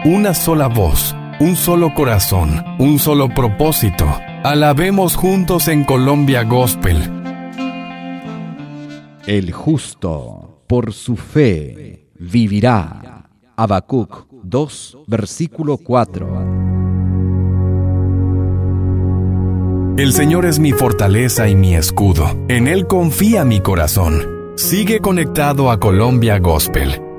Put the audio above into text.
una sola voz, un solo corazón, un solo propósito. Alabemos juntos en Colombia Gospel. El justo, por su fe, vivirá. Habacuc 2, versículo 4. El Señor es mi fortaleza y mi escudo. En Él confía mi corazón. Sigue conectado a Colombia Gospel.